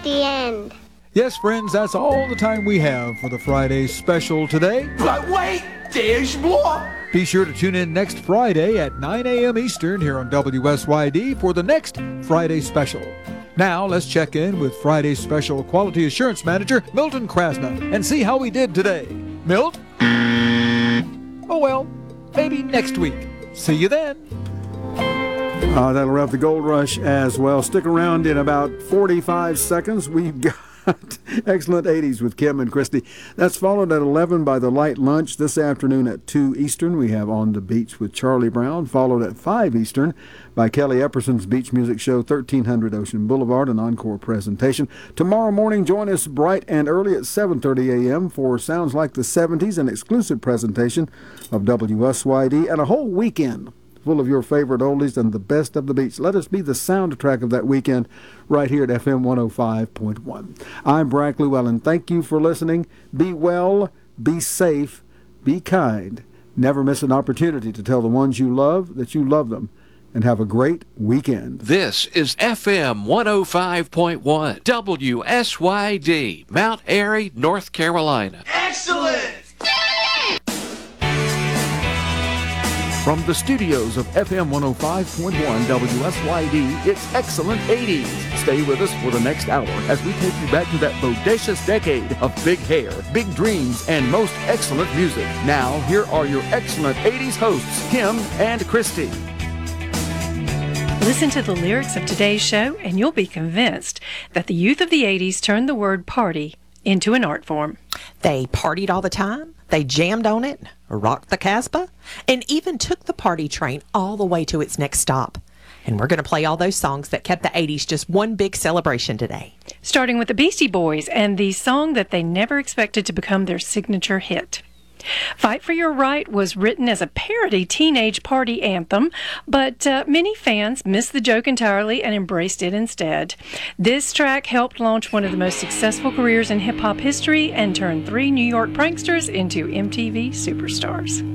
The end. Yes, friends, that's all the time we have for the Friday special today. But wait, there's more. Be sure to tune in next Friday at 9 a.m. Eastern here on WSYD for the next Friday special. Now, let's check in with Friday's special Quality Assurance Manager, Milton Krasna, and see how we did today. Milt? Oh, well, maybe next week. See you then. That'll wrap the Gold Rush as well. Stick around in about 45 seconds. We've got Excellent 80s with Kim and Christy. That's followed at 11 by the Light Lunch. This afternoon at 2 Eastern, we have On the Beach with Charlie Brown, followed at 5 Eastern by Kelly Epperson's Beach Music Show, 1300 Ocean Boulevard, an encore presentation. Tomorrow morning, join us bright and early at 7:30 a.m. for Sounds Like the 70s, an exclusive presentation of WSYD, and a whole weekend full of your favorite oldies and the best of the beach. Let us be the soundtrack of that weekend right here at FM 105.1. I'm Brack Llewellyn. Thank you for listening. Be well, be safe, be kind. Never miss an opportunity to tell the ones you love that you love them. And have a great weekend. This is FM 105.1 WSYD, Mount Airy, North Carolina. Excellent! From the studios of FM 105.1 WSYD, it's Excellent 80s. Stay with us for the next hour as we take you back to that bodacious decade of big hair, big dreams, and most excellent music. Now, here are your Excellent 80s hosts, Kim and Christy. Listen to the lyrics of today's show, and you'll be convinced that the youth of the 80s turned the word party into an art form. They partied all the time. They jammed on it, rocked the Casbah, and even took the party train all the way to its next stop. And we're going to play all those songs that kept the 80s just one big celebration today. Starting with the Beastie Boys and the song that they never expected to become their signature hit. Fight for Your Right was written as a parody teenage party anthem, but many fans missed the joke entirely and embraced it instead. This track helped launch one of the most successful careers in hip-hop history and turned 3 New York pranksters into MTV superstars.